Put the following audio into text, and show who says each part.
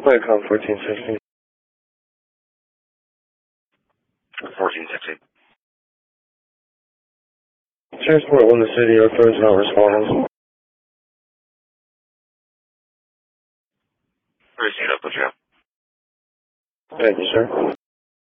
Speaker 1: Viacom 1460.
Speaker 2: 1460.
Speaker 1: Transport in the city, our phone's not responding.
Speaker 2: Receive up, Joe.
Speaker 1: Thank you, sir.